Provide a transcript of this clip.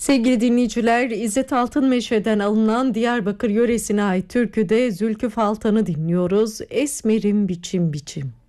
Sevgili dinleyiciler, İzzet Altınmeşe'den alınan Diyarbakır yöresine ait türküde Zülküf Altan'ı dinliyoruz. Esmerim biçim biçim.